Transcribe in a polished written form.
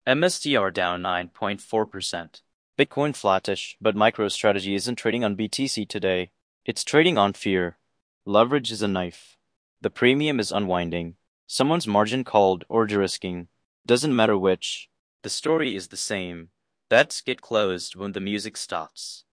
MSTR down 9.4%. Bitcoin flattish, but MicroStrategy isn't trading on BTC today. It's trading on fear. Leverage is a knife. The premium is unwinding. Someone's margin called or de-risking. Doesn't matter which. The story is the same. Bets get closed when the music stops.